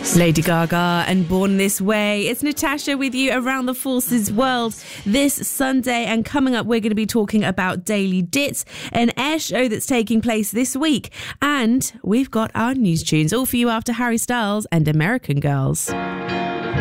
Lady Gaga and Born This Way. It's Natasha with you around the Forces world this Sunday. And coming up, we're going to be talking about Daily Dit, an air show that's taking place this week. And we've got our news tunes all for you after Harry Styles and American Girls.